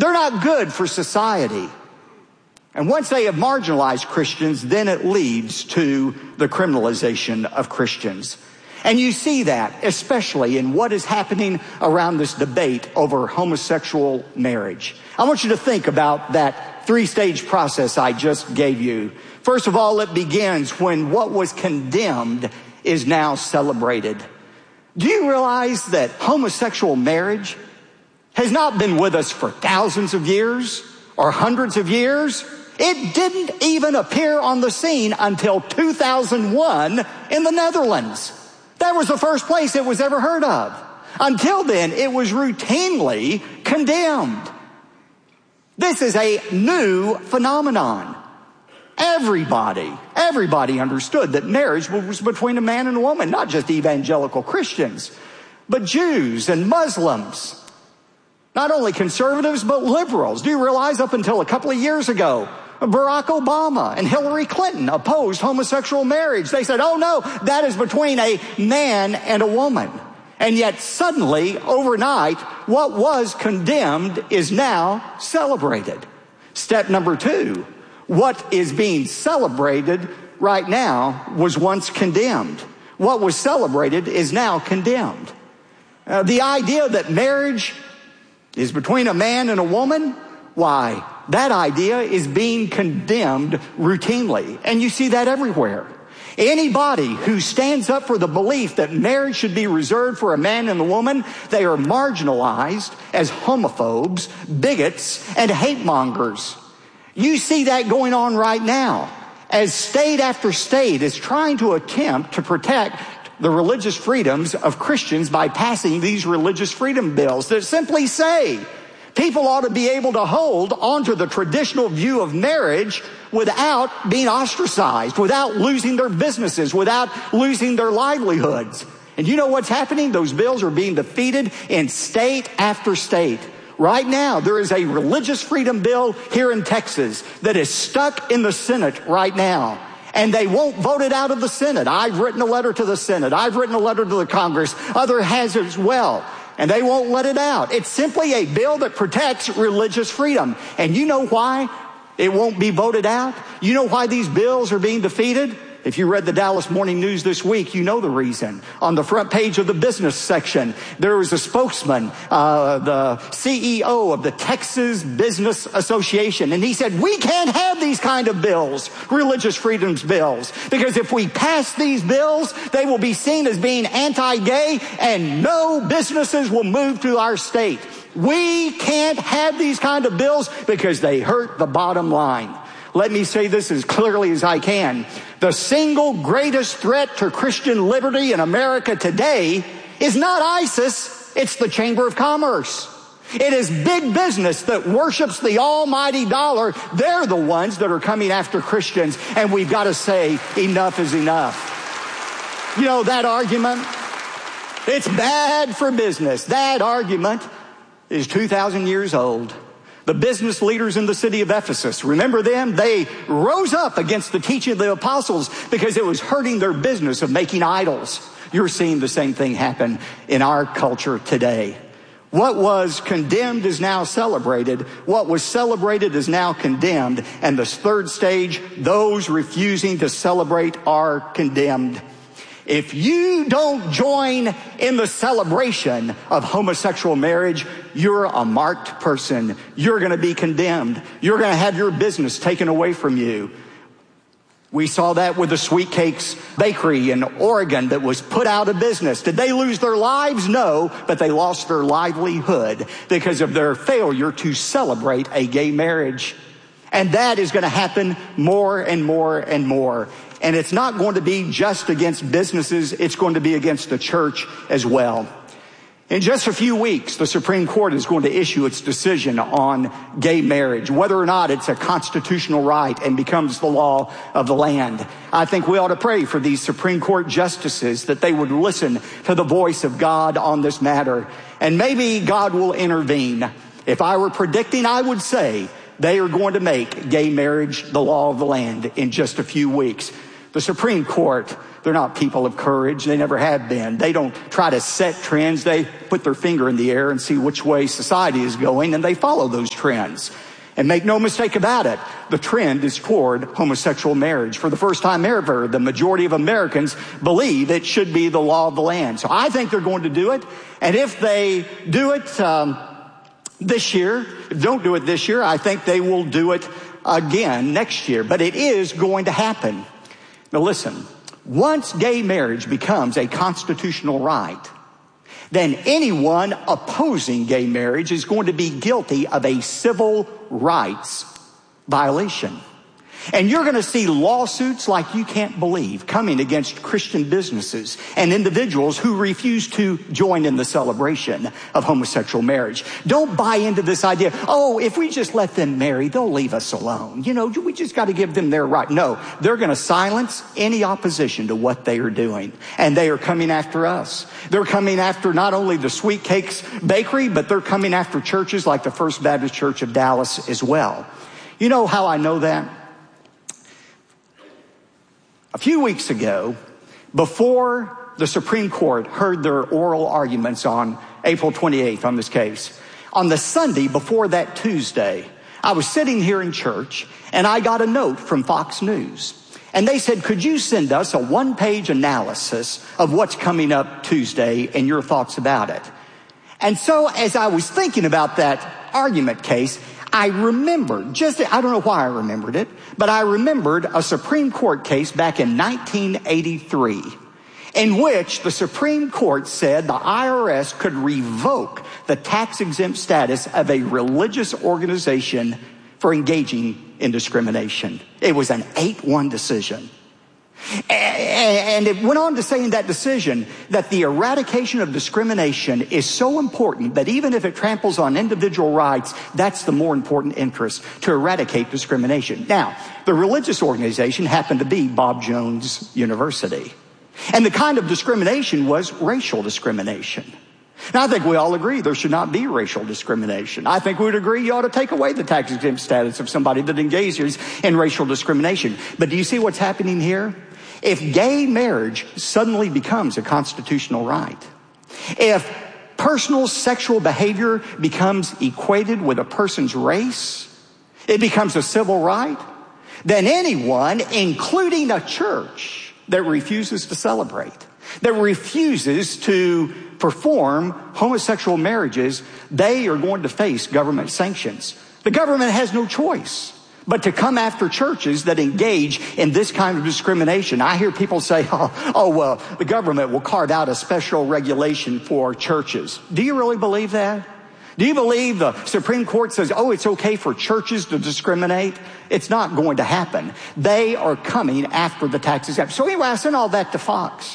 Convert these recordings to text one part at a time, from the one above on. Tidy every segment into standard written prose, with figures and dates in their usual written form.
They're not good for society. And once they have marginalized Christians, then it leads to the criminalization of Christians. And you see that especially in what is happening around this debate over homosexual marriage. I want you to think about that three-stage process I just gave you. First of all, it begins when what was condemned is now celebrated. Do you realize that homosexual marriage has not been with us for thousands of years or hundreds of years? It didn't even appear on the scene until 2001 in the Netherlands. That was the first place it was ever heard of. Until then, it was routinely condemned. This is a new phenomenon. Everybody understood that marriage was between a man and a woman, not just evangelical Christians, but Jews and Muslims. Not only conservatives, but liberals. Do you realize up until a couple of years ago, Barack Obama and Hillary Clinton opposed homosexual marriage. They said, oh no, that is between a man and a woman. And yet suddenly, overnight, what was condemned is now celebrated. Step number 2, what is being celebrated right now was once condemned. What was celebrated is now condemned. The idea that marriage is between a man and a woman, why? That idea is being condemned routinely. And you see that everywhere. Anybody who stands up for the belief that marriage should be reserved for a man and a woman, they are marginalized as homophobes, bigots, and hate mongers. You see that going on right now as state after state is trying to attempt to protect the religious freedoms of Christians by passing these religious freedom bills that simply say people ought to be able to hold onto the traditional view of marriage without being ostracized, without losing their businesses, without losing their livelihoods. And you know what's happening? Those bills are being defeated in state after state. Right now, there is a religious freedom bill here in Texas that is stuck in the Senate right now. And they won't vote it out of the Senate. I've written a letter to the Senate. I've written a letter to the Congress. Others has as well. And they won't let it out. It's simply a bill that protects religious freedom. And you know why it won't be voted out? You know why these bills are being defeated? If you read the Dallas Morning News this week, you know the reason. On the front page of the business section, there was a spokesman, the CEO of the Texas Business Association, and he said, we can't have these kind of bills, religious freedoms bills, because if we pass these bills, they will be seen as being anti-gay, and no businesses will move to our state. We can't have these kind of bills because they hurt the bottom line. Let me say this as clearly as I can. The single greatest threat to Christian liberty in America today is not ISIS, it's the Chamber of Commerce. It is big business that worships the almighty dollar. They're the ones that are coming after Christians, and we've got to say enough is enough. You know that argument? It's bad for business. That argument is 2,000 years old. The business leaders in the city of Ephesus, remember them? They rose up against the teaching of the apostles because it was hurting their business of making idols. You're seeing the same thing happen in our culture today. What was condemned is now celebrated. What was celebrated is now condemned. And the third stage, those refusing to celebrate are condemned. If you don't join in the celebration of homosexual marriage, you're a marked person. You're going to be condemned. You're going to have your business taken away from you. We saw that with the Sweet Cakes Bakery in Oregon that was put out of business. Did they lose their lives? No, but they lost their livelihood because of their failure to celebrate a gay marriage. And that is going to happen more and more and more. And it's not going to be just against businesses. It's going to be against the church as well. In just a few weeks, the Supreme Court is going to issue its decision on gay marriage, whether or not it's a constitutional right and becomes the law of the land. I think we ought to pray for these Supreme Court justices that they would listen to the voice of God on this matter. And maybe God will intervene. If I were predicting, I would say they are going to make gay marriage the law of the land in just a few weeks. The Supreme Court, they're not people of courage. They never have been. They don't try to set trends. They put their finger in the air and see which way society is going, and they follow those trends. And make no mistake about it, the trend is toward homosexual marriage. For the first time ever, the majority of Americans believe it should be the law of the land. So I think they're going to do it. And if they do it this year, don't do it this year, I think they will do it again next year. But it is going to happen. Now listen, once gay marriage becomes a constitutional right, then anyone opposing gay marriage is going to be guilty of a civil rights violation. And you're going to see lawsuits like you can't believe coming against Christian businesses and individuals who refuse to join in the celebration of homosexual marriage. Don't buy into this idea, oh, if we just let them marry, they'll leave us alone. You know, we just got to give them their right. No, they're going to silence any opposition to what they are doing. And they are coming after us. They're coming after not only the Sweet Cakes Bakery, but they're coming after churches like the First Baptist Church of Dallas as well. You know how I know that? A few weeks ago, before the Supreme Court heard their oral arguments on April 28th on this case, on the Sunday before that Tuesday, I was sitting here in church and I got a note from Fox News. And they said, could you send us a one-page analysis of what's coming up Tuesday and your thoughts about it? And so as I was thinking about that argument case, I remembered, I don't know why I remembered it, but I remembered a Supreme Court case back in 1983 in which the Supreme Court said the IRS could revoke the tax-exempt status of a religious organization for engaging in discrimination. It was an 8-1 decision. And it went on to say in that decision that the eradication of discrimination is so important that even if it tramples on individual rights, that's the more important interest, to eradicate discrimination. Now, the religious organization happened to be Bob Jones University. And the kind of discrimination was racial discrimination. Now, I think we all agree there should not be racial discrimination. I think we would agree you ought to take away the tax-exempt status of somebody that engages in racial discrimination. But do you see what's happening here? If gay marriage suddenly becomes a constitutional right, if personal sexual behavior becomes equated with a person's race, it becomes a civil right, then anyone, including a church that refuses to celebrate, that refuses to perform homosexual marriages, they are going to face government sanctions. The government has no choice but to come after churches that engage in this kind of discrimination. I hear people say, well, the government will carve out a special regulation for churches. Do you really believe that? Do you believe the Supreme Court says, it's okay for churches to discriminate? It's not going to happen. They are coming after the tax exempt. So anyway, I sent all that to Fox.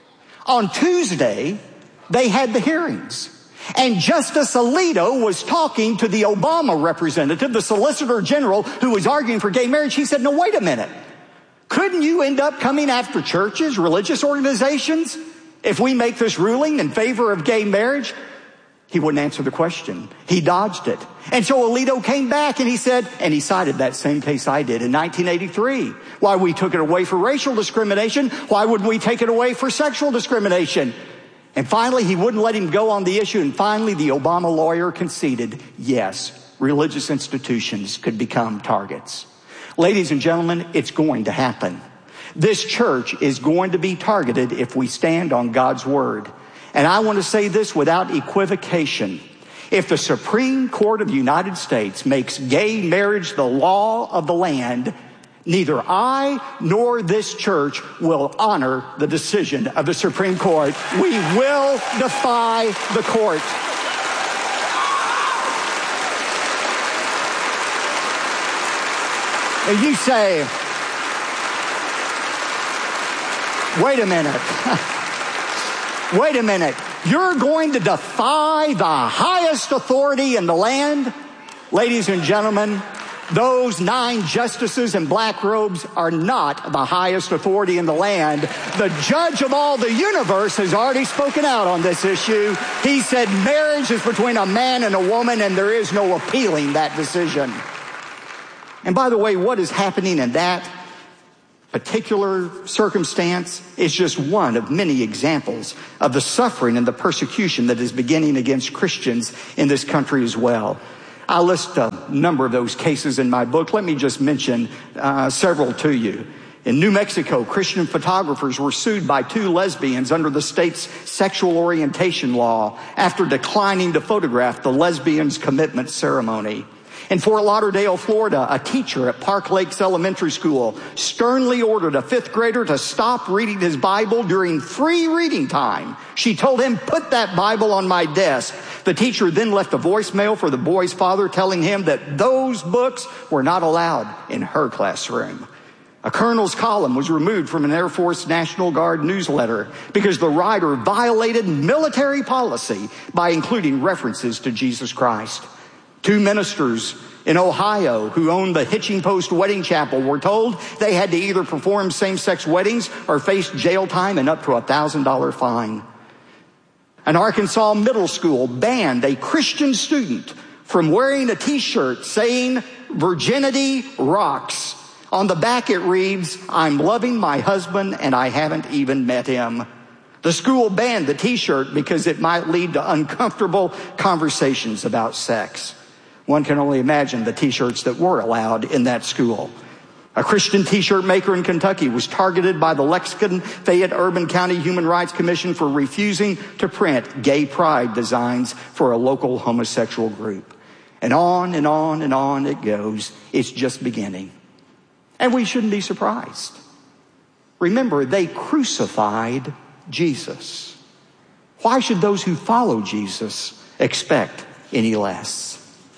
On Tuesday, they had the hearings. And Justice Alito was talking to the Obama representative, the Solicitor General, who was arguing for gay marriage. He said, no, wait a minute. Couldn't you end up coming after churches, religious organizations, if we make this ruling in favor of gay marriage? He wouldn't answer the question. He dodged it. And so Alito came back and he said, and he cited that same case I did in 1983. Why we took it away for racial discrimination. Why would we take it away for sexual discrimination? And finally, he wouldn't let him go on the issue. And finally, the Obama lawyer conceded, yes, religious institutions could become targets. Ladies and gentlemen, it's going to happen. This church is going to be targeted if we stand on God's word. And I want to say this without equivocation. If the Supreme Court of the United States makes gay marriage the law of the land, neither I nor this church will honor the decision of the Supreme Court. We will defy the court. And you say, wait a minute. Wait a minute. You're going to defy the highest authority in the land? Ladies and gentlemen, those 9 justices in black robes are not the highest authority in the land. The judge of all the universe has already spoken out on this issue. He said marriage is between a man and a woman, and there is no appealing that decision. And by the way, what is happening in that particular circumstance is just one of many examples of the suffering and the persecution that is beginning against Christians in this country as well. I list a number of those cases in my book. Let me just mention several to you. In New Mexico, Christian photographers were sued by 2 lesbians under the state's sexual orientation law after declining to photograph the lesbians' commitment ceremony. In Fort Lauderdale, Florida, a teacher at Park Lakes Elementary School sternly ordered a 5th grader to stop reading his Bible during free reading time. She told him, "Put that Bible on my desk." The teacher then left a voicemail for the boy's father telling him that those books were not allowed in her classroom. A colonel's column was removed from an Air Force National Guard newsletter because the writer violated military policy by including references to Jesus Christ. 2 ministers in Ohio who owned the Hitching Post Wedding Chapel were told they had to either perform same-sex weddings or face jail time and up to a $1,000 fine. An Arkansas middle school banned a Christian student from wearing a t-shirt saying "Virginity rocks." On the back it reads, "I'm loving my husband and I haven't even met him." The school banned the t-shirt because it might lead to uncomfortable conversations about sex. One can only imagine the t-shirts that were allowed in that school. A Christian t-shirt maker in Kentucky was targeted by the Lexington-Fayette Urban County Human Rights Commission for refusing to print gay pride designs for a local homosexual group. And on and on and on it goes. It's just beginning. And we shouldn't be surprised. Remember, they crucified Jesus. Why should those who follow Jesus expect any less?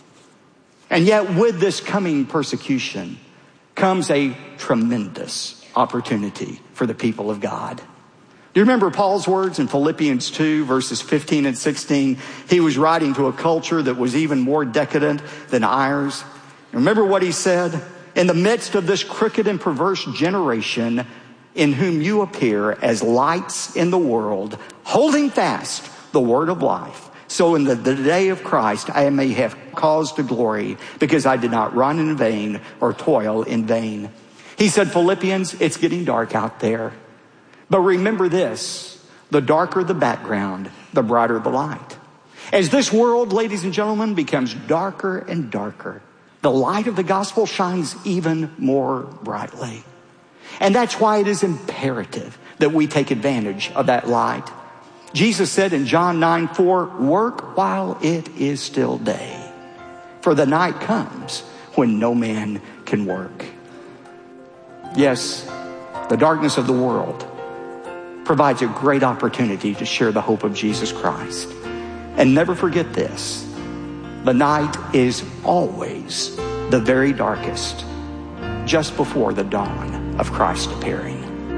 And yet with this coming persecution comes a tremendous opportunity for the people of God. Do you remember Paul's words in Philippians 2, verses 15 and 16? He was writing to a culture that was even more decadent than ours. Remember what he said? "In the midst of this crooked and perverse generation, in whom you appear as lights in the world, holding fast the word of life, so in the day of Christ I may have cause to glory, because I did not run in vain or toil in vain." He said, Philippians, it's getting dark out there. But remember this, the darker the background, the brighter the light. As this world, ladies and gentlemen, becomes darker and darker, the light of the gospel shines even more brightly. And that's why it is imperative that we take advantage of that light. Jesus said in John 9:4, "Work while it is still day, for the night comes when no man can work." Yes, the darkness of the world provides a great opportunity to share the hope of Jesus Christ. And never forget this, the night is always the very darkest, just before the dawn of Christ appearing.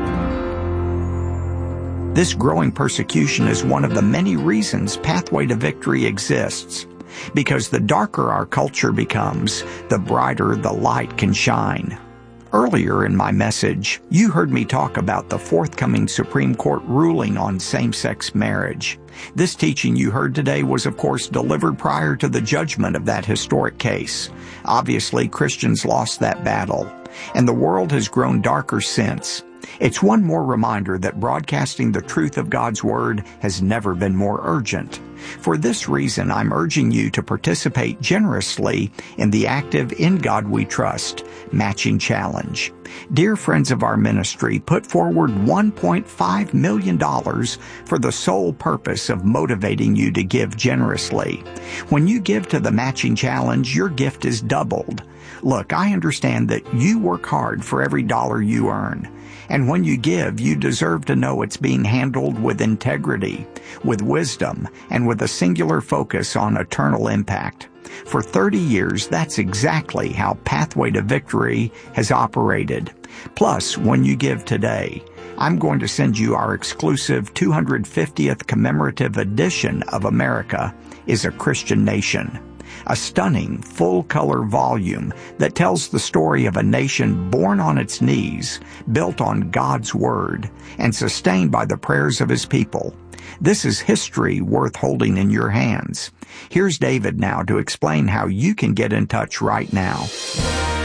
This growing persecution is one of the many reasons Pathway to Victory exists. Because the darker our culture becomes, the brighter the light can shine. Earlier in my message, you heard me talk about the forthcoming Supreme Court ruling on same-sex marriage. This teaching you heard today was, of course, delivered prior to the judgment of that historic case. Obviously, Christians lost that battle, and the world has grown darker since. It's one more reminder that broadcasting the truth of God's Word has never been more urgent. For this reason, I'm urging you to participate generously in the Active in God We Trust Matching Challenge. Dear friends of our ministry, put forward $1.5 million for the sole purpose of motivating you to give generously. When you give to the Matching Challenge, your gift is doubled. Look, I understand that you work hard for every dollar you earn. And when you give, you deserve to know it's being handled with integrity, with wisdom, and with a singular focus on eternal impact. For 30 years, that's exactly how Pathway to Victory has operated. Plus, when you give today, I'm going to send you our exclusive 250th commemorative edition of America is a Christian Nation. A stunning, full-color volume that tells the story of a nation born on its knees, built on God's Word, and sustained by the prayers of His people. This is history worth holding in your hands. Here's David now to explain how you can get in touch right now.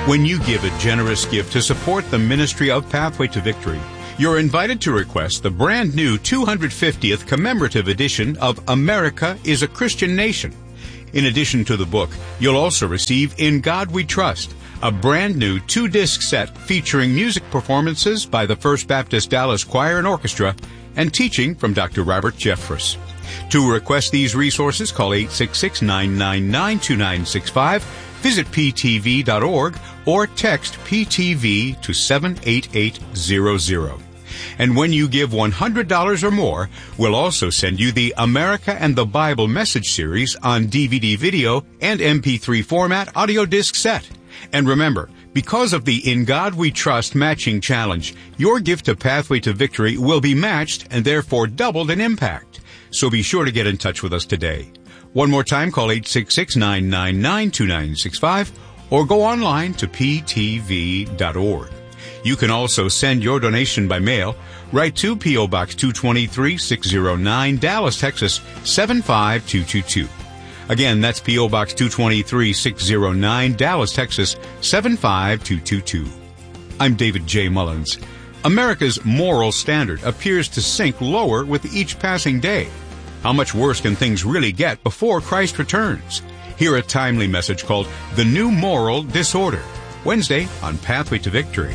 When you give a generous gift to support the ministry of Pathway to Victory, you're invited to request the brand new 250th commemorative edition of America is a Christian Nation. In addition to the book, you'll also receive In God We Trust, a brand new 2-disc set featuring music performances by the First Baptist Dallas Choir and Orchestra and teaching from Dr. Robert Jeffress. To request these resources, call 866-999-2965, visit ptv.org, or text PTV to 78800. And when you give $100 or more, we'll also send you the America and the Bible Message Series on DVD video and MP3 format audio disc set. And remember, because of the In God We Trust matching challenge, your gift to Pathway to Victory will be matched and therefore doubled in impact. So be sure to get in touch with us today. One more time, call 866-999-2965 or go online to ptv.org. You can also send your donation by mail. Write to P.O. Box 223, 609, Dallas, Texas, 75222. Again, that's P.O. Box 223, 609, Dallas, Texas, 75222. I'm David J. Mullins. America's moral standard appears to sink lower with each passing day. How much worse can things really get before Christ returns? Hear a timely message called The New Moral Disorder, Wednesday on Pathway to Victory.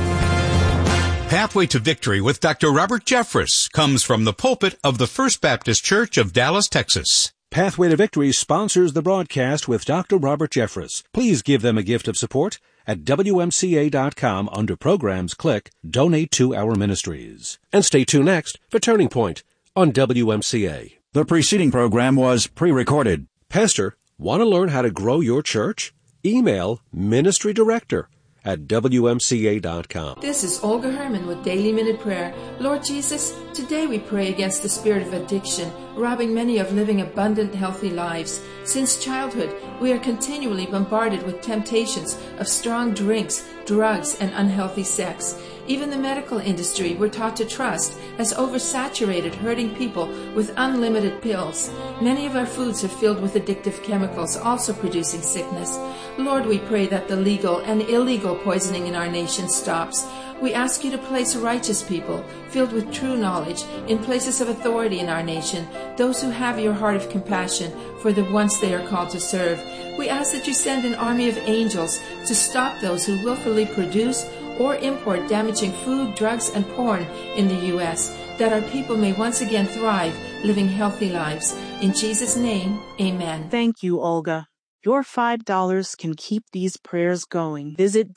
Pathway to Victory with Dr. Robert Jeffress comes from the pulpit of the First Baptist Church of Dallas, Texas. Pathway to Victory sponsors the broadcast with Dr. Robert Jeffress. Please give them a gift of support at WMCA.com. Under Programs, click Donate to Our Ministries. And stay tuned next for Turning Point on WMCA. The preceding program was pre-recorded. Pastor, want to learn how to grow your church? Email Ministry Director at WMCA.com. This is Olga Herman with Daily Minute Prayer. Lord Jesus, today we pray against the spirit of addiction, robbing many of living abundant, healthy lives. Since childhood, we are continually bombarded with temptations of strong drinks, drugs, and unhealthy sex. Even the medical industry we're taught to trust has oversaturated hurting people with unlimited pills. Many of our foods are filled with addictive chemicals, also producing sickness. Lord, we pray that the legal and illegal poisoning in our nation stops. We ask you to place righteous people, filled with true knowledge, in places of authority in our nation, those who have your heart of compassion for the ones they are called to serve. We ask that you send an army of angels to stop those who willfully produce or import damaging food, drugs, and porn in the U.S., that our people may once again thrive, living healthy lives. In Jesus' name, amen. Thank you, Olga. Your $5 can keep these prayers going. Visit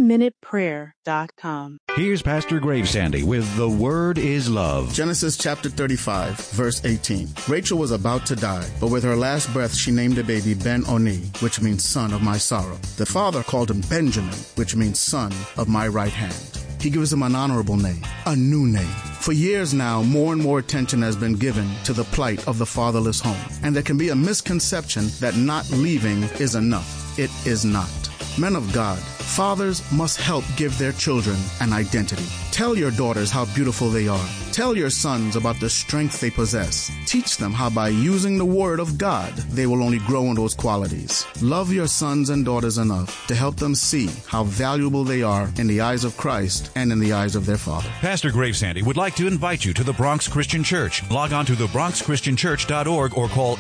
dailyminuteprayer.com. Here's Pastor Gravesandy with The Word is Love. Genesis chapter 35, verse 18. Rachel was about to die, but with her last breath she named the baby Ben-Oni, which means son of my sorrow. The father called him Benjamin, which means son of my right hand. He gives him an honorable name, a new name. For years now, more and more attention has been given to the plight of the fatherless home. And there can be a misconception that not leaving is enough. It is not. Men of God, fathers must help give their children an identity. Tell your daughters how beautiful they are. Tell your sons about the strength they possess. Teach them how by using the Word of God, they will only grow in those qualities. Love your sons and daughters enough to help them see how valuable they are in the eyes of Christ and in the eyes of their Father. Pastor Gravesandy would like to invite you to the Bronx Christian Church. Log on to thebronxchristianchurch.org or call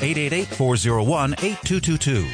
888-401-8222.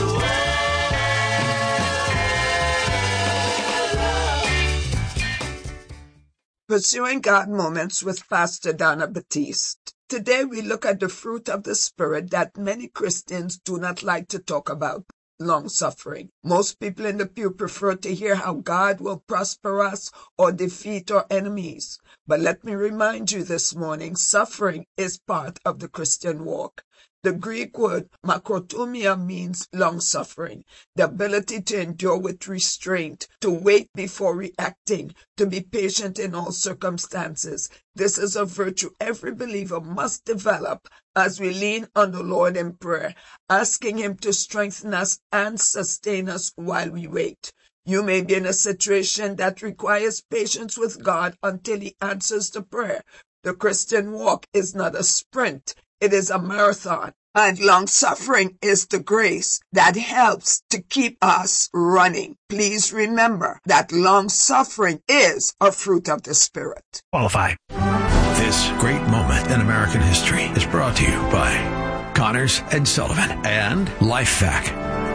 Pursuing God Moments with Pastor Donna Batiste. Today we look at the fruit of the Spirit that many Christians do not like to talk about, long-suffering. Most people in the pew prefer to hear how God will prosper us or defeat our enemies. But let me remind you this morning, suffering is part of the Christian walk. The Greek word makrothumia means long-suffering, the ability to endure with restraint, to wait before reacting, to be patient in all circumstances. This is a virtue every believer must develop as we lean on the Lord in prayer, asking Him to strengthen us and sustain us while we wait. You may be in a situation that requires patience with God until He answers the prayer. The Christian walk is not a sprint. It is a marathon, And long-suffering is the grace that helps to keep us running. Please remember that long-suffering is a fruit of the Spirit. Qualify. This great moment in American history is brought to you by Connors and Sullivan and LifeVac.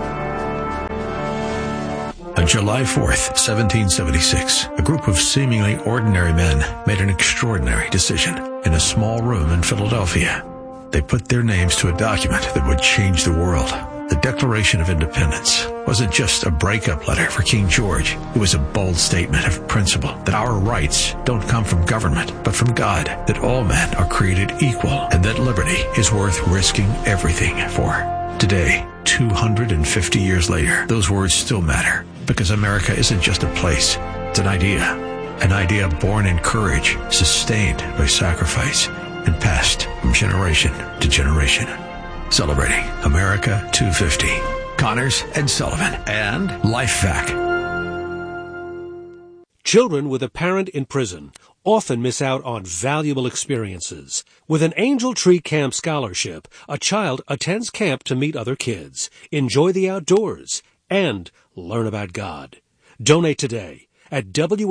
On July 4th, 1776, a group of seemingly ordinary men made an extraordinary decision in a small room in Philadelphia. They put their names to a document that would change the world. The Declaration of Independence wasn't just a breakup letter for King George. It was a bold statement of principle that our rights don't come from government, but from God, that all men are created equal, and that liberty is worth risking everything for. Today, 250 years later, those words still matter, because America isn't just a place, it's an idea born in courage, sustained by sacrifice, and passed from generation to generation. Celebrating America 250. Connors and Sullivan and LifeVac. Children with a parent in prison often miss out on valuable experiences. With an Angel Tree Camp scholarship, a child attends camp to meet other kids, enjoy the outdoors, and learn about God. Donate today at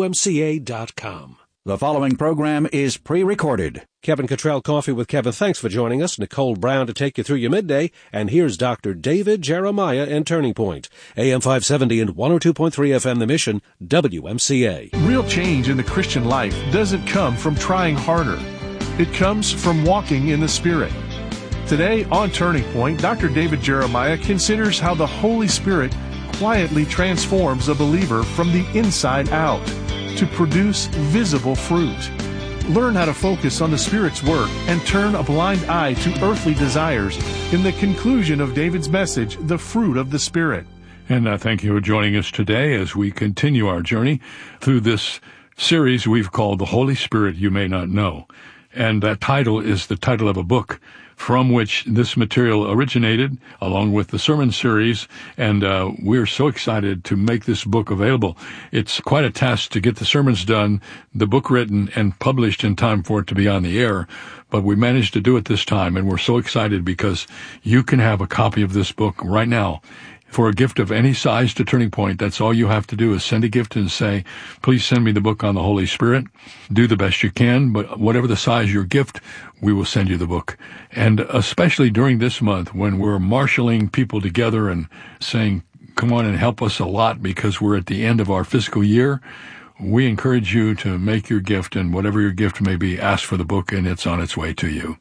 WMCA.com. The following program is pre-recorded. Kevin Cottrell, Coffee with Kevin. Thanks for joining us. Nicole Brown to take you through your midday. And here's Dr. David Jeremiah in Turning Point. AM 570 and 102.3 FM The Mission, WMCA. Real change in the Christian life doesn't come from trying harder. It comes from walking in the Spirit. Today on Turning Point, Dr. David Jeremiah considers how the Holy Spirit quietly transforms a believer from the inside out to produce visible fruit. Learn how to focus on the Spirit's work and turn a blind eye to earthly desires in the conclusion of David's message, The Fruit of the Spirit. And thank you for joining us today as we continue our journey through this series we've called The Holy Spirit You May Not Know. And that title is the title of a book from which this material originated, along with the sermon series, and we're so excited to make this book available. It's quite a task to get the sermons done, the book written, and published in time for it to be on the air, but we managed to do it this time, and we're so excited because you can have a copy of this book right now. For a gift of any size to Turning Point, that's all you have to do is send a gift and say, please send me the book on the Holy Spirit. Do the best you can, but whatever the size your gift, we will send you the book. And especially during this month when we're marshaling people together and saying, come on and help us a lot because we're at the end of our fiscal year, we encourage you to make your gift, and whatever your gift may be, ask for the book and it's on its way to you.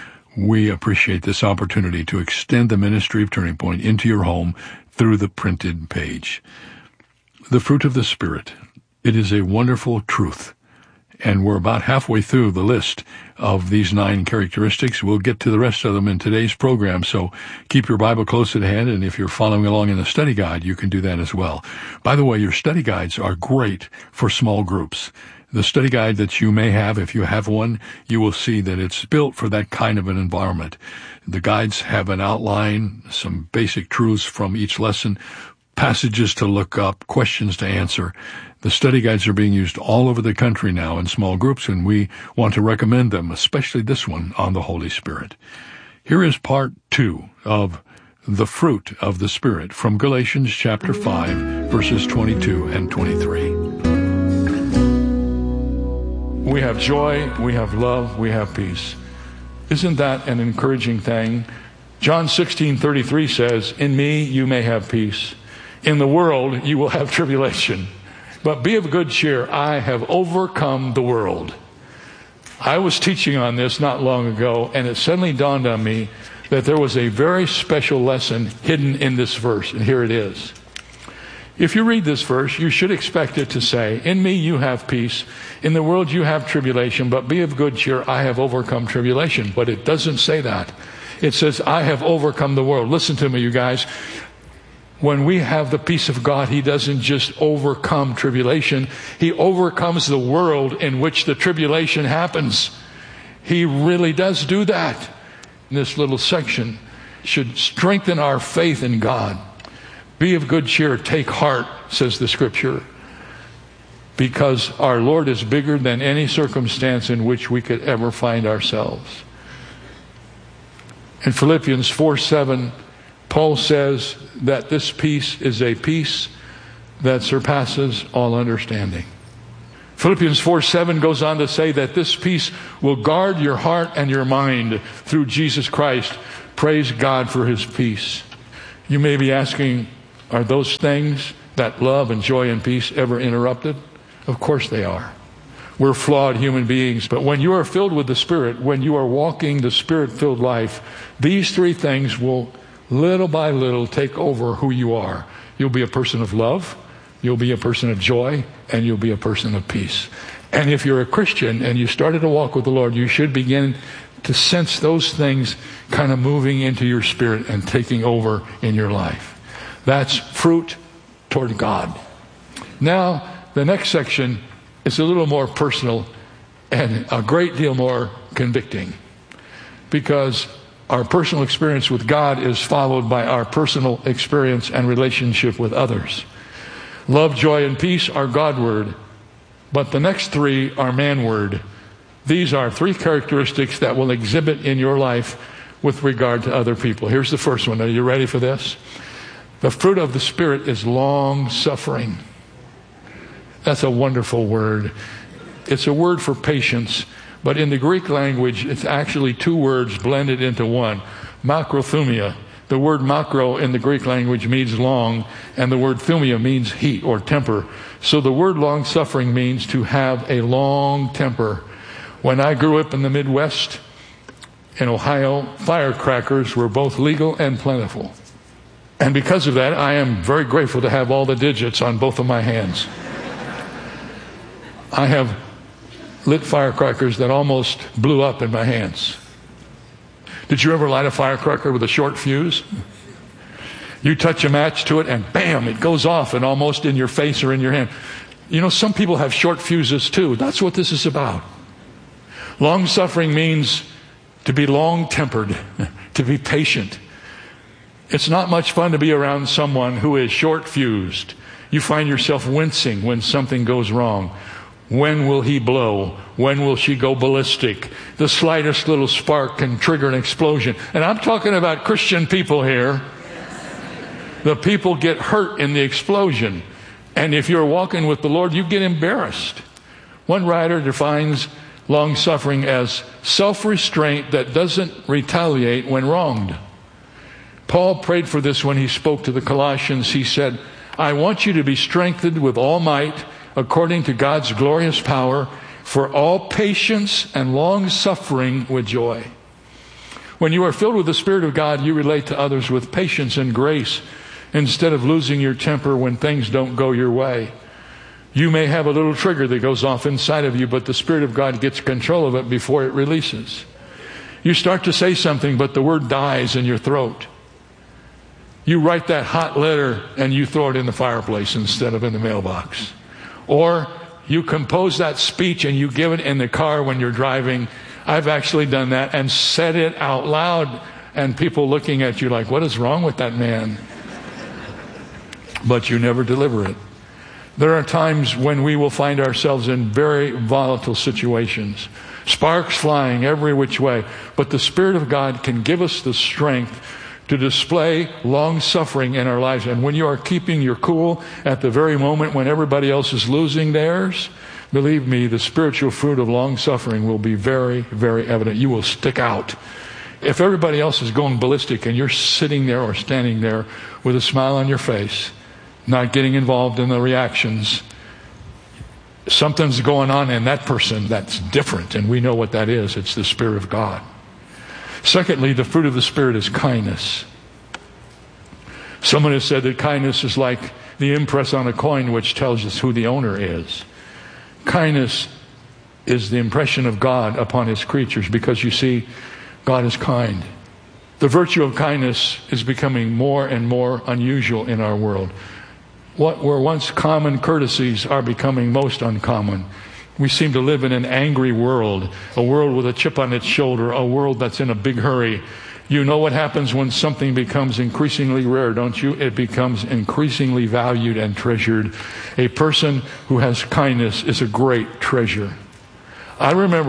We appreciate this opportunity to extend the ministry of Turning Point into your home through the printed page. The fruit of the Spirit. It is a wonderful truth. And we're about halfway through the list of these 9 characteristics. We'll get to the rest of them in today's program, so keep your Bible close at hand, and if you're following along in the study guide, you can do that as well. By the way, your study guides are great for small groups. The study guide that you may have, if you have one, you will see that it's built for that kind of an environment. The guides have an outline, some basic truths from each lesson, passages to look up, questions to answer. The study guides are being used all over the country now in small groups, and we want to recommend them, especially this one on the Holy Spirit. Here is part 2 of the fruit of the Spirit from Galatians chapter 5, verses 22 and 23. We have joy, we have love, we have peace. Isn't that an encouraging thing? John 16:33 says, in me you may have peace. In the world you will have tribulation. But be of good cheer, I have overcome the world. I was teaching on this not long ago, and it suddenly dawned on me that there was a very special lesson hidden in this verse, and here it is. If you read this verse, you should expect it to say, in me you have peace, in the world you have tribulation, but be of good cheer, I have overcome tribulation. But it doesn't say that. It says, I have overcome the world. Listen to me, you guys. When we have the peace of God, He doesn't just overcome tribulation. He overcomes the world in which the tribulation happens. He really does do that. This little section should strengthen our faith in God. Be of good cheer, take heart, says the Scripture, because our Lord is bigger than any circumstance in which we could ever find ourselves. In Philippians 4:7, Paul says that this peace is a peace that surpasses all understanding. Philippians 4:7 goes on to say that this peace will guard your heart and your mind through Jesus Christ. Praise God for his peace. You may be asking, are those things, that love and joy and peace, ever interrupted? Of course they are. We're flawed human beings, but when you are filled with the Spirit, when you are walking the Spirit-filled life, these three things will little by little take over who you are. You'll be a person of love, you'll be a person of joy, and you'll be a person of peace. And if you're a Christian and you started to walk with the Lord, you should begin to sense those things kind of moving into your spirit and taking over in your life. That's fruit toward God. Now, the next section is a little more personal and a great deal more convicting, because our personal experience with God is followed by our personal experience and relationship with others. Love, joy, and peace are God word, but the next three are man word. These are three characteristics that will exhibit in your life with regard to other people. Here's the first one. Are you ready for this? The fruit of the Spirit is long suffering. That's a wonderful word. It's a word for patience, but in the Greek language, it's actually two words blended into one. Macrothumia. The word macro in the Greek language means long, and the word thumia means heat or temper. So the word long suffering means to have a long temper. When I grew up in the Midwest, in Ohio, firecrackers were both legal and plentiful. And because of that, I am very grateful to have all the digits on both of my hands. I have lit firecrackers that almost blew up in my hands. Did you ever light a firecracker with a short fuse? You touch a match to it and bam, it goes off and almost in your face or in your hand. You know, some people have short fuses too. That's what this is about. Long suffering means to be long-tempered, to be patient. It's not much fun to be around someone who is short-fused. You find yourself wincing when something goes wrong. When will he blow? When will she go ballistic? The slightest little spark can trigger an explosion. And I'm talking about Christian people here. The people get hurt in the explosion. And if you're walking with the Lord, you get embarrassed. One writer defines long-suffering as self-restraint that doesn't retaliate when wronged. Paul prayed for this when he spoke to the Colossians. He said, I want you to be strengthened with all might according to God's glorious power for all patience and long-suffering with joy. When you are filled with the Spirit of God, you relate to others with patience and grace instead of losing your temper when things don't go your way. You may have a little trigger that goes off inside of you, but the Spirit of God gets control of it before it releases. You start to say something, but the word dies in your throat. You write that hot letter and you throw it in the fireplace instead of in the mailbox. Or you compose that speech and you give it in the car when you're driving. I've actually done that and said it out loud, and people looking at you like, what is wrong with that man? But you never deliver it. There are times when we will find ourselves in very volatile situations, sparks flying every which way, but the Spirit of God can give us the strength to display long-suffering in our lives. And when you are keeping your cool at the very moment when everybody else is losing theirs, believe me, the spiritual fruit of long-suffering will be very, very evident. You will stick out. If everybody else is going ballistic and you're sitting there or standing there with a smile on your face, not getting involved in the reactions, something's going on in that person that's different, and we know what that is. It's the Spirit of God. Secondly, the fruit of the Spirit is kindness. Someone has said that kindness is like the impress on a coin which tells us who the owner is. Kindness is the impression of God upon His creatures, because you see, God is kind. The virtue of kindness is becoming more and more unusual in our world. What were once common courtesies are becoming most uncommon. We seem to live in an angry world, a world with a chip on its shoulder, a world that's in a big hurry. You know what happens when something becomes increasingly rare, don't you? It becomes increasingly valued and treasured. A person who has kindness is a great treasure. I remember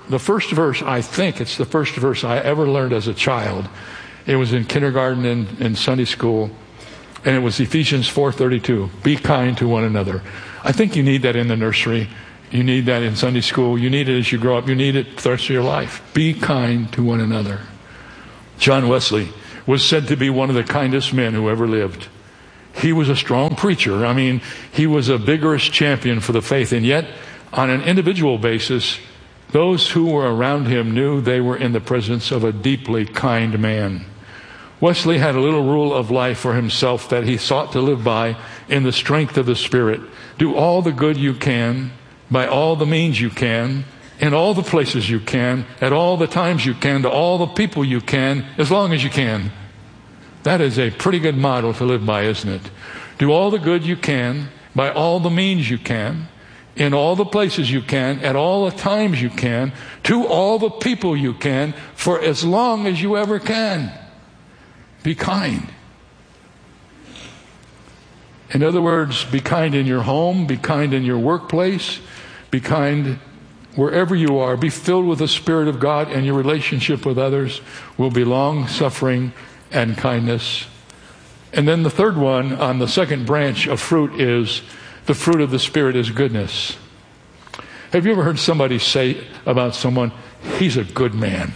the first verse, I think it's the first verse I ever learned as a child. It was in kindergarten and Sunday school, and it was Ephesians 4:32. Be kind to one another. I think you need that in the nursery. You need that in Sunday school. You need it as you grow up. You need it the rest of your life. Be kind to one another. John Wesley was said to be one of the kindest men who ever lived. He was a strong preacher. I mean, he was a vigorous champion for the faith. And yet, on an individual basis, those who were around him knew they were in the presence of a deeply kind man. Wesley had a little rule of life for himself that he sought to live by in the strength of the Spirit. Do all the good you can, by all the means you can, in all the places you can, at all the times you can, to all the people you can, as long as you can. That is a pretty good model to live by, isn't it? Do all the good you can, by all the means you can, in all the places you can, at all the times you can, to all the people you can, for as long as you ever can. Be kind. In other words, be kind in your home, be kind in your workplace, be kind wherever you are. Be filled with the Spirit of God, and your relationship with others will be long-suffering and kindness. And then the third one on the second branch of fruit is the fruit of the Spirit is goodness. Have you ever heard somebody say about someone, he's a good man,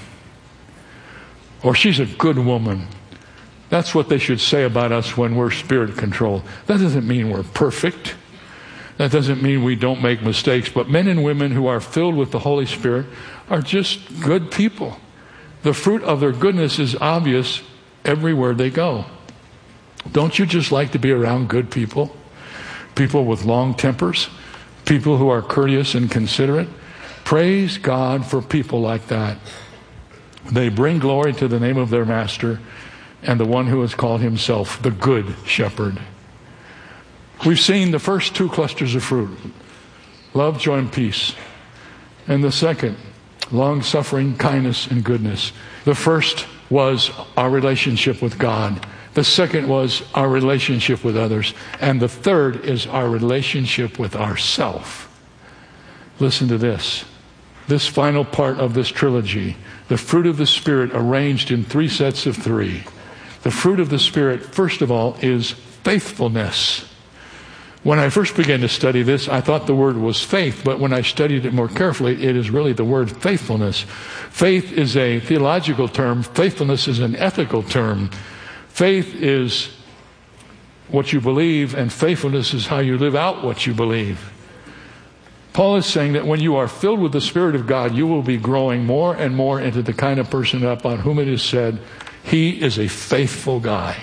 or she's a good woman? That's what they should say about us when we're Spirit controlled. That doesn't mean we're perfect. That doesn't mean we don't make mistakes. But men and women who are filled with the Holy Spirit are just good people. The fruit of their goodness is obvious everywhere they go. Don't you just like to be around good people? People with long tempers? People who are courteous and considerate? Praise God for people like that. They bring glory to the name of their Master and the one who has called himself the Good Shepherd. We've seen the first two clusters of fruit, love, joy, and peace. And the second, long-suffering, kindness, and goodness. The first was our relationship with God. The second was our relationship with others. And the third is our relationship with ourself. Listen to this. This final part of this trilogy, the fruit of the Spirit arranged in three sets of three. The fruit of the Spirit, first of all, is faithfulness. When I first began to study this, I thought the word was faith, but when I studied it more carefully, it is really the word faithfulness. Faith is a theological term. Faithfulness is an ethical term. Faith is what you believe, and faithfulness is how you live out what you believe. Paul is saying that when you are filled with the Spirit of God, you will be growing more and more into the kind of person upon whom it is said, he is a faithful guy.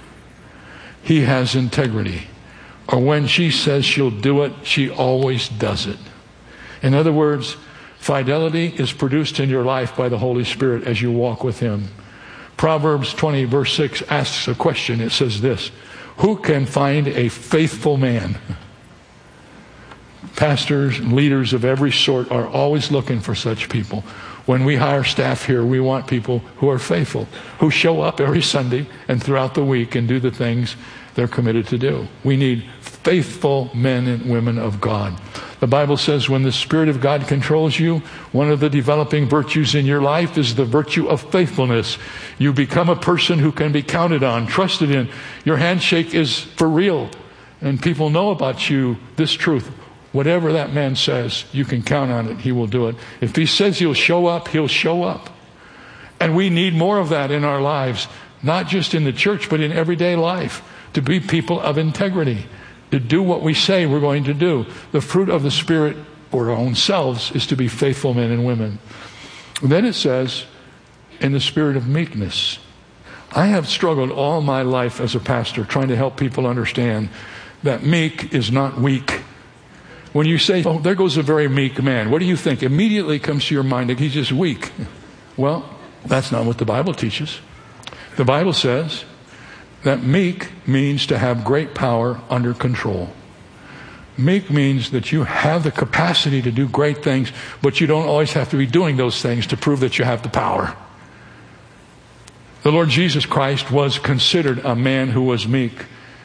He has integrity. Or when she says she'll do it, she always does it. In other words, fidelity is produced in your life by the Holy Spirit as you walk with Him. Proverbs 20 verse 6 asks a question. It says this, who can find a faithful man? Pastors and leaders of every sort are always looking for such people. When we hire staff here, we want people who are faithful, who show up every Sunday and throughout the week and do the things they're committed to do. We need faithful men and women of God. The Bible says when the Spirit of God controls you, one of the developing virtues in your life is the virtue of faithfulness. You become a person who can be counted on, trusted in. Your handshake is for real. And people know about you this truth. Whatever that man says, you can count on it. He will do it. If he says he'll show up, he'll show up. And we need more of that in our lives, not just in the church, but in everyday life, to be people of integrity, to do what we say we're going to do. The fruit of the Spirit for our own selves is to be faithful men and women. And then it says, in the spirit of meekness. I have struggled all my life as a pastor trying to help people understand that meek is not weak. When you say, oh, there goes a very meek man, what do you think? Immediately comes to your mind that he's just weak. Well, that's not what the Bible teaches. The Bible says that meek means to have great power under control. Meek means that you have the capacity to do great things, but you don't always have to be doing those things to prove that you have the power. The Lord Jesus Christ was considered a man who was meek.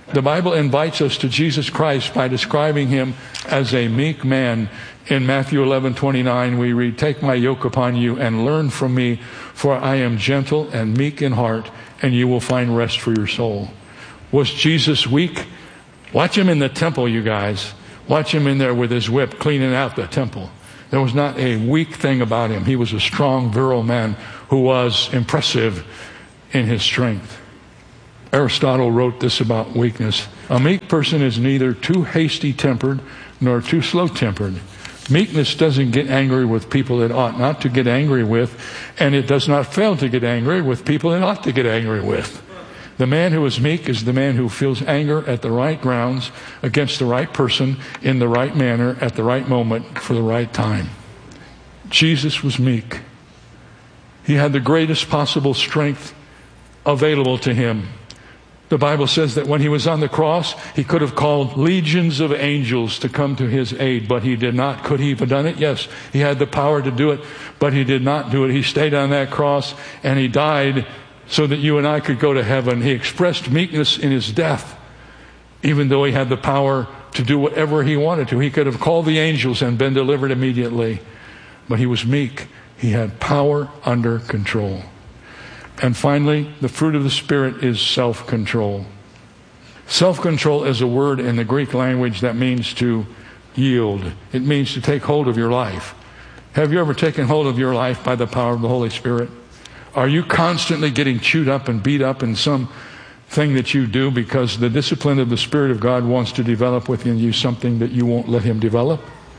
The Bible invites us to Jesus Christ by describing him as a meek man. In Matthew 11:29 we read, "Take my yoke upon you and learn from me, for I am gentle and meek in heart, and you will find rest for your soul." Was Jesus weak? Watch him in the temple, you guys. Watch him in there with his whip cleaning out the temple. There was not a weak thing about him. He was a strong, virile man who was impressive in his strength. Aristotle wrote this about weakness. A meek person is neither too hasty-tempered nor too slow-tempered. Meekness doesn't get angry with people it ought not to get angry with, and it does not fail to get angry with people it ought to get angry with. The man who is meek is the man who feels anger at the right grounds against the right person in the right manner at the right moment for the right time. Jesus was meek. He had the greatest possible strength available to him. The Bible says that when he was on the cross, he could have called legions of angels to come to his aid, but he did not. Could he have done it? Yes, he had the power to do it, but he did not do it. He stayed on that cross and he died so that you and I could go to heaven. He expressed meekness in his death, even though he had the power to do whatever he wanted to. He could have called the angels and been delivered immediately, but he was meek. He had power under control. And finally, the fruit of the Spirit is self-control. Self-control is a word in the Greek language that means to yield. It means to take hold of your life. Have you ever taken hold of your life by the power of the Holy Spirit? Are you constantly getting chewed up and beat up in some thing that you do because the discipline of the Spirit of God wants to develop within you something that you won't let him develop?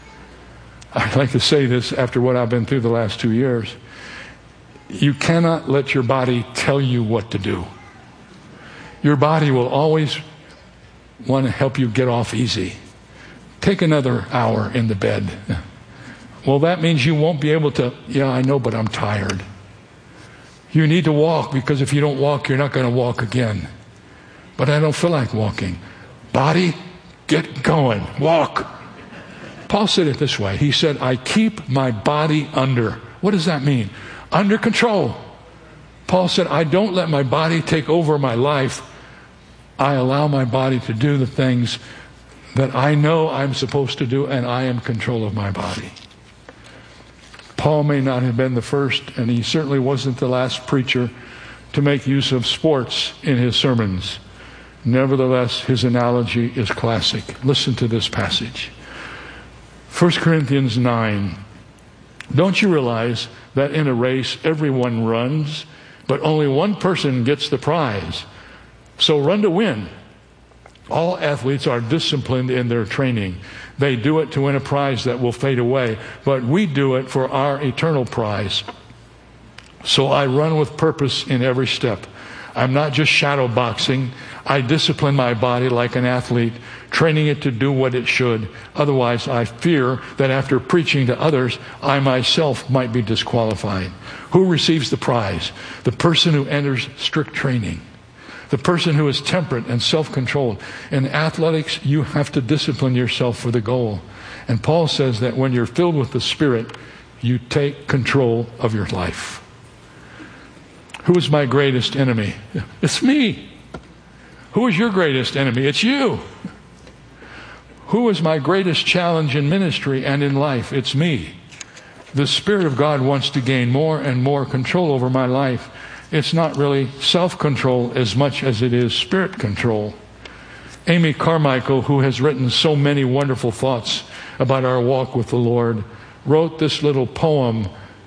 I'd like to say this after what I've been through the last 2 years. You cannot let your body tell you what to do. Your body will always want to help you get off easy. Take another hour in the bed. Well, that means you won't be able to, yeah, I know, but I'm tired. You need to walk, because if you don't walk, you're not going to walk again. But I don't feel like walking. Body, get going. Walk. Paul said it this way. He said, I keep my body under. What does that mean? Under control. Paul said, I don't let my body take over my life. I allow my body to do the things that I know I'm supposed to do, and I am in control of my body. Paul may not have been the first, and he certainly wasn't the last preacher to make use of sports in his sermons. Nevertheless, his analogy is classic. Listen to this passage. 1 Corinthians 9. Don't you realize that in a race everyone runs, but only one person gets the prize? So run to win. All athletes are disciplined in their training. They do it to win a prize that will fade away, but we do it for our eternal prize. So I run with purpose in every step. I'm not just shadow boxing. I discipline my body like an athlete, training it to do what it should. Otherwise, I fear that after preaching to others, I myself might be disqualified. Who receives the prize? The person who enters strict training. The person who is temperate and self-controlled. In athletics, you have to discipline yourself for the goal. And Paul says that when you're filled with the Spirit, you take control of your life. Who is my greatest enemy? It's me. Who is your greatest enemy? It's you. Who is my greatest challenge in ministry and in life? It's me. The Spirit of God wants to gain more and more control over my life. It's not really self-control as much as it is spirit control. Amy Carmichael, who has written so many wonderful thoughts about our walk with the Lord, wrote this little poem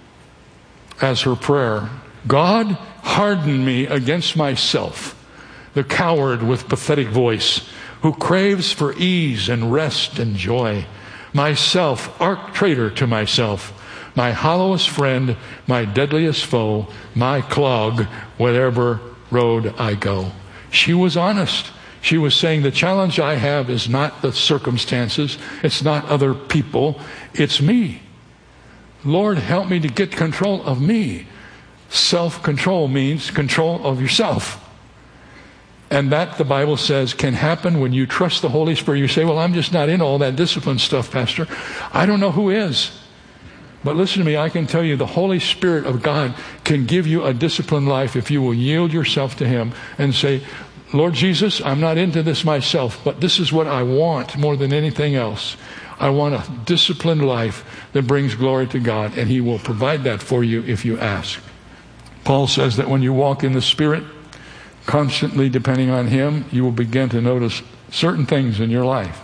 as her prayer. God, harden me against myself, the coward with pathetic voice, who craves for ease and rest and joy. Myself, arch traitor to myself, my hollowest friend, my deadliest foe, my clog, whatever road I go. She was honest. She was saying the challenge I have is not the circumstances. It's not other people. It's me. Lord, help me to get control of me. Self-control means control of yourself. And that, the Bible says, can happen when you trust the Holy Spirit. You say, well, I'm just not in all that discipline stuff, Pastor. I don't know who is. But listen to me, I can tell you the Holy Spirit of God can give you a disciplined life if you will yield yourself to Him and say, Lord Jesus, I'm not into this myself, but this is what I want more than anything else. I want a disciplined life that brings glory to God, and He will provide that for you if you ask. Paul says that when you walk in the Spirit, constantly depending on Him, you will begin to notice certain things in your life.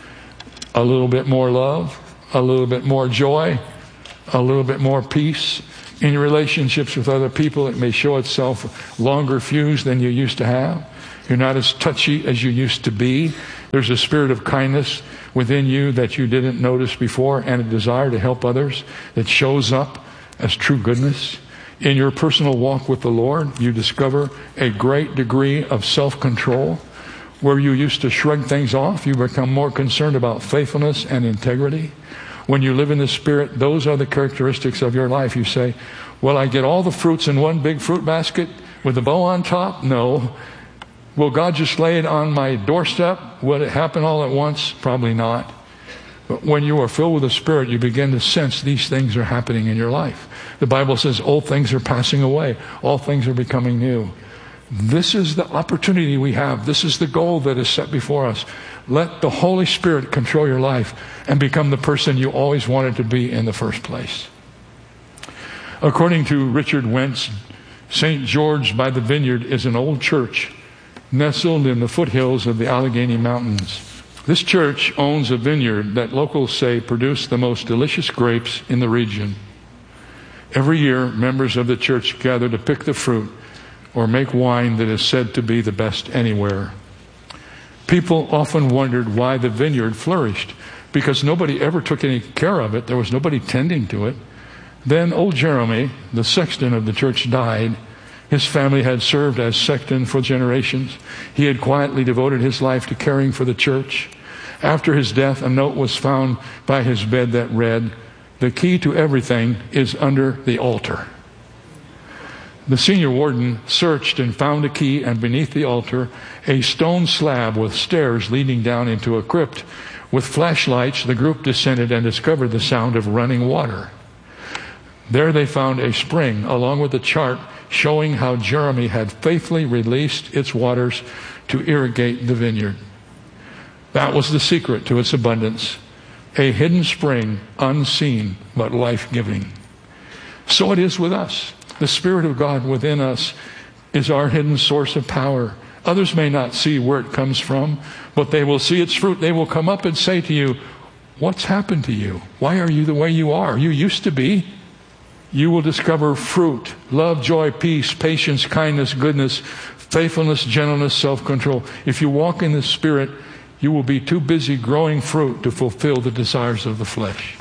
A little bit more love, a little bit more joy, a little bit more peace. In your relationships with other people, it may show itself longer fuse than you used to have. You're not as touchy as you used to be. There's a spirit of kindness within you that you didn't notice before, and a desire to help others that shows up as true goodness. In your personal walk with the Lord, you discover a great degree of self-control. Where you used to shrug things off, you become more concerned about faithfulness and integrity. When you live in the Spirit, those are the characteristics of your life. You say, will I get all the fruits in one big fruit basket with a bow on top? No. Will God just lay it on my doorstep? Will it happen all at once? Probably not. But when you are filled with the Spirit, you begin to sense these things are happening in your life. The Bible says old things are passing away. All things are becoming new. This is the opportunity we have. This is the goal that is set before us. Let the Holy Spirit control your life and become the person you always wanted to be in the first place. According to Richard Wentz, St. George by the Vineyard is an old church nestled in the foothills of the Allegheny Mountains. This church owns a vineyard that locals say produced the most delicious grapes in the region. Every year, members of the church gather to pick the fruit or make wine that is said to be the best anywhere. People often wondered why the vineyard flourished, because nobody ever took any care of it. There was nobody tending to it. Then old Jeremy, the sexton of the church, died. His family had served as sexton for generations. He had quietly devoted his life to caring for the church. After his death, a note was found by his bed that read, "The key to everything is under the altar." The senior warden searched and found a key, and beneath the altar, a stone slab with stairs leading down into a crypt. With flashlights, the group descended and discovered the sound of running water. There they found a spring, along with a chart showing how Jeremy had faithfully released its waters to irrigate the vineyard. That was the secret to its abundance. A hidden spring, unseen but life-giving. So it is with us. The Spirit of God within us is our hidden source of power. Others may not see where it comes from, but they will see its fruit. They will come up and say to you, "What's happened to you? Why are you the way you are? You used to be." You will discover fruit: love, joy, peace, patience, kindness, goodness, faithfulness, gentleness, self-control. If you walk in the Spirit, you will be too busy growing fruit to fulfill the desires of the flesh.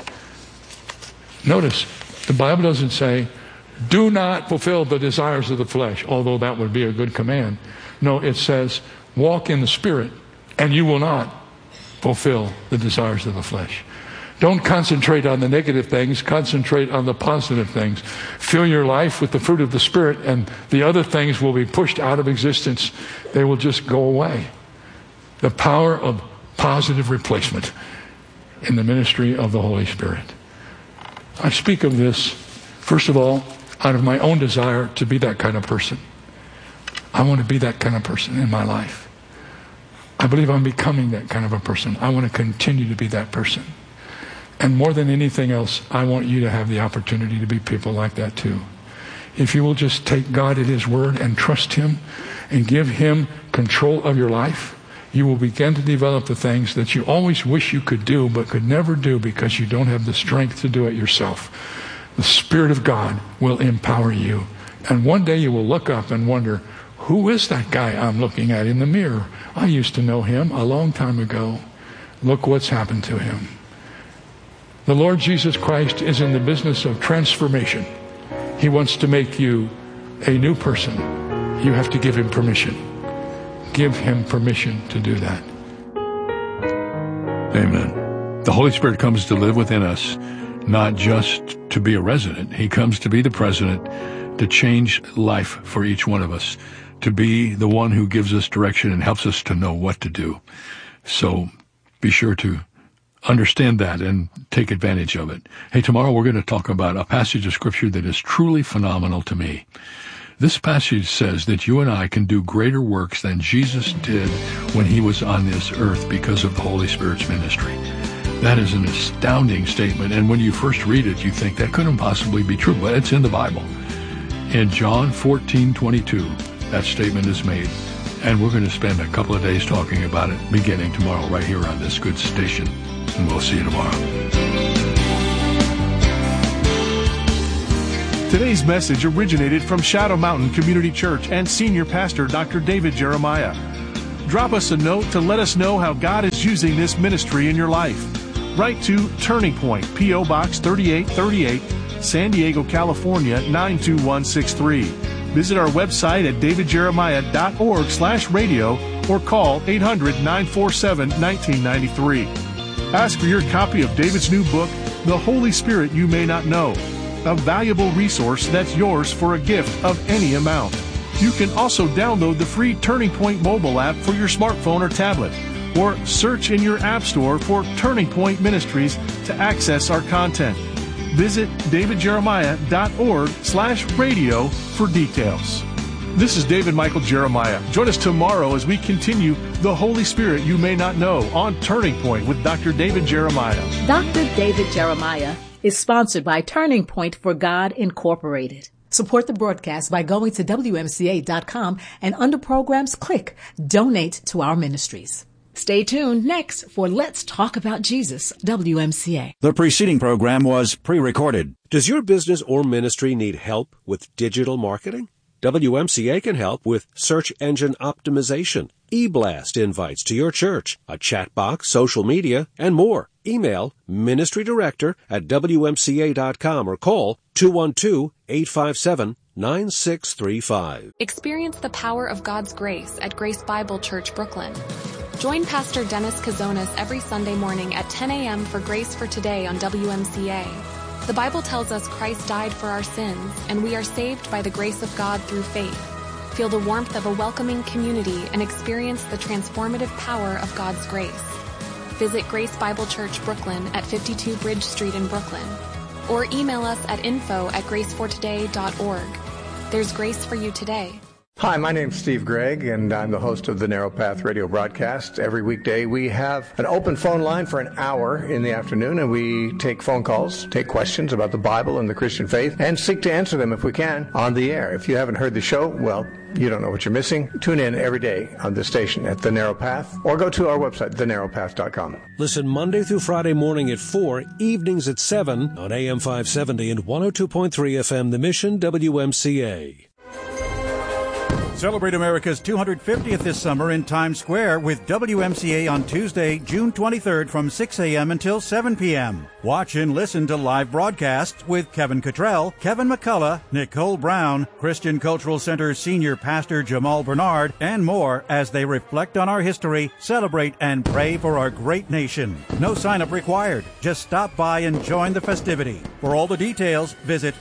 Notice, the Bible doesn't say, do not fulfill the desires of the flesh, although that would be a good command. No, it says, walk in the Spirit, and you will not fulfill the desires of the flesh. Don't concentrate on the negative things, concentrate on the positive things. Fill your life with the fruit of the Spirit, and the other things will be pushed out of existence. They will just go away. The power of positive replacement in the ministry of the Holy Spirit. I speak of this, first of all, out of my own desire to be that kind of person. I want to be that kind of person in my life. I believe I'm becoming that kind of a person. I want to continue to be that person. And more than anything else, I want you to have the opportunity to be people like that too. If you will just take God at His word and trust Him and give Him control of your life, you will begin to develop the things that you always wish you could do but could never do because you don't have the strength to do it yourself. The Spirit of God will empower you. And one day you will look up and wonder, who is that guy I'm looking at in the mirror? I used to know him a long time ago. Look what's happened to him. The Lord Jesus Christ is in the business of transformation. He wants to make you a new person. You have to give Him permission. Give Him permission to do that. Amen. The Holy Spirit comes to live within us, not just to be a resident. He comes to be the president, to change life for each one of us, to be the one who gives us direction and helps us to know what to do. So be sure to understand that and take advantage of it. Hey, tomorrow we're going to talk about a passage of Scripture that is truly phenomenal to me. This passage says that you and I can do greater works than Jesus did when he was on this earth because of the Holy Spirit's ministry. That is an astounding statement, and when you first read it, you think that couldn't possibly be true, but it's in the Bible. In John 14:22, that statement is made, and we're going to spend a couple of days talking about it beginning tomorrow right here on this good station, and we'll see you tomorrow. Today's message originated from Shadow Mountain Community Church and Senior Pastor Dr. David Jeremiah. Drop us a note to let us know how God is using this ministry in your life. Write to Turning Point, P.O. Box 3838, San Diego, California 92163. Visit our website at davidjeremiah.org/radio or call 800-947-1993. Ask for your copy of David's new book, The Holy Spirit You May Not Know, a valuable resource that's yours for a gift of any amount. You can also download the free Turning Point mobile app for your smartphone or tablet, or search in your app store for Turning Point Ministries to access our content. Visit davidjeremiah.org/radio for details. This is David Michael Jeremiah. Join us tomorrow as we continue The Holy Spirit You May Not Know on Turning Point with Dr. David Jeremiah. Dr. David Jeremiah is sponsored by Turning Point for God Incorporated. Support the broadcast by going to WMCA.com and under programs, click Donate to Our Ministries. Stay tuned next for Let's Talk About Jesus, WMCA. The preceding program was pre-recorded. Does your business or ministry need help with digital marketing? WMCA can help with search engine optimization, e-blast invites to your church, a chat box, social media, and more. Email ministrydirector@WMCA.com or call 212-857-9635. Experience the power of God's grace at Grace Bible Church, Brooklyn. Join Pastor Dennis Kazonas every Sunday morning at 10 a.m. for Grace for Today on WMCA. The Bible tells us Christ died for our sins, and we are saved by the grace of God through faith. Feel the warmth of a welcoming community and experience the transformative power of God's grace. Visit Grace Bible Church, Brooklyn at 52 Bridge Street in Brooklyn, or email us at info@gracefortoday.org. There's grace for you today. Hi, my name's Steve Gregg, and I'm the host of the Narrow Path radio broadcast. Every weekday we have an open phone line for an hour in the afternoon, and we take phone calls, take questions about the Bible and the Christian faith, and seek to answer them if we can on the air. If you haven't heard the show, well, you don't know what you're missing. Tune in every day on this station at The Narrow Path, or go to our website, thenarrowpath.com. Listen Monday through Friday morning at 4, evenings at 7 on AM 570 and 102.3 FM, The Mission, WMCA. Celebrate America's 250th this summer in Times Square with WMCA on Tuesday, June 23rd from 6 a.m. until 7 p.m. Watch and listen to live broadcasts with Kevin Cottrell, Kevin McCullough, Nicole Brown, Christian Cultural Center's Senior Pastor Jamal Bernard, and more as they reflect on our history, celebrate, and pray for our great nation. No sign-up required. Just stop by and join the festivity. For all the details, visit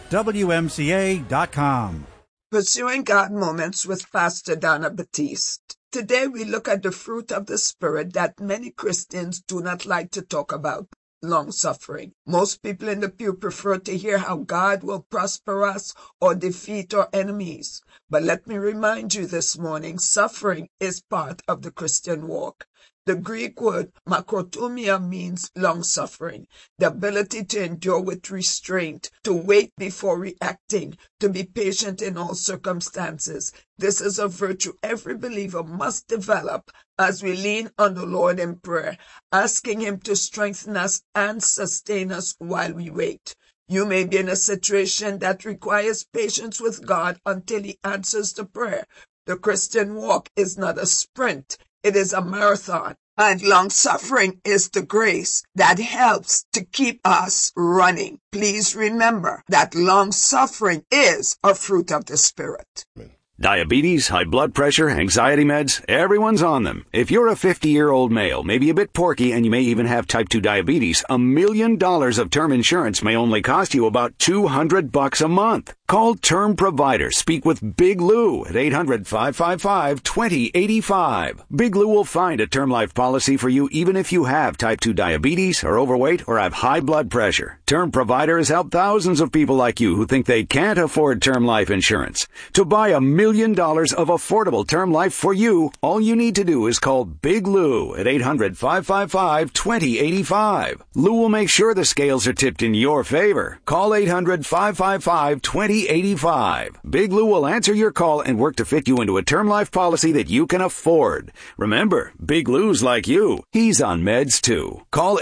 WMCA.com. Pursuing God Moments with Pastor Donna Batiste. Today we look at the fruit of the Spirit that many Christians do not like to talk about, long-suffering. Most people in the pew prefer to hear how God will prosper us or defeat our enemies. But let me remind you this morning, suffering is part of the Christian walk. The Greek word makrothumia means long-suffering, the ability to endure with restraint, to wait before reacting, to be patient in all circumstances. This is a virtue every believer must develop as we lean on the Lord in prayer, asking Him to strengthen us and sustain us while we wait. You may be in a situation that requires patience with God until He answers the prayer. The Christian walk is not a sprint. It is a marathon, and long-suffering is the grace that helps to keep us running. Please remember that long-suffering is a fruit of the Spirit. Diabetes, high blood pressure, anxiety meds, everyone's on them. If you're a 50-year-old male, maybe a bit porky, and you may even have type 2 diabetes, $1 million of term insurance may only cost you about $200 a month. Call Term Provider. Speak with Big Lou at 800-555-2085. Big Lou will find a term life policy for you even if you have type 2 diabetes, are overweight, or have high blood pressure. Term Provider has helped thousands of people like you who think they can't afford term life insurance. To buy $1 million of affordable term life for you, all you need to do is call Big Lou at 800-555-2085. Lou will make sure the scales are tipped in your favor. Call 800-555-2085. Big Lou will answer your call and work to fit you into a term life policy that you can afford. Remember, Big Lou's like you. He's on meds too. Call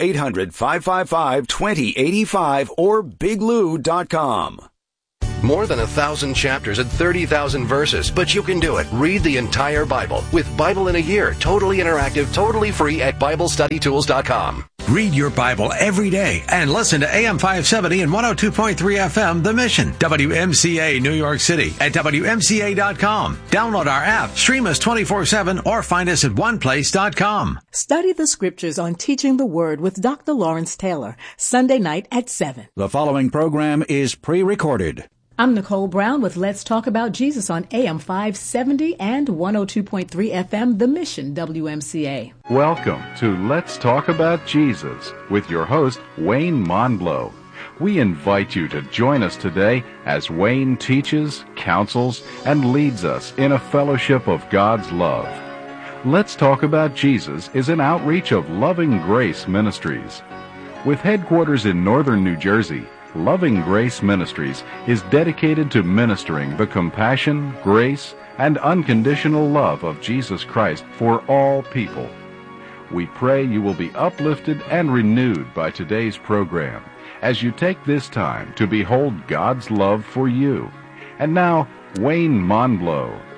800-555-2085 or biglou.com. More than 1,000 chapters and 30,000 verses, but you can do it. Read the entire Bible with Bible in a Year, totally interactive, totally free at BibleStudyTools.com. Read your Bible every day and listen to AM 570 and 102.3 FM, The Mission, WMCA, New York City, at WMCA.com. Download our app, stream us 24/7, or find us at oneplace.com. Study the Scriptures on Teaching the Word with Dr. Lawrence Taylor, Sunday night at 7. The following program is pre-recorded. I'm Nicole Brown with Let's Talk About Jesus on AM 570 and 102.3 FM, The Mission, WMCA. Welcome to Let's Talk About Jesus with your host, Wayne Monblow. We invite you to join us today as Wayne teaches, counsels, and leads us in a fellowship of God's love. Let's Talk About Jesus is an outreach of Loving Grace Ministries. With headquarters in northern New Jersey, Loving Grace Ministries is dedicated to ministering the compassion, grace, and unconditional love of Jesus Christ for all people. We pray you will be uplifted and renewed by today's program as you take this time to behold God's love for you. And now, Wayne Monblow.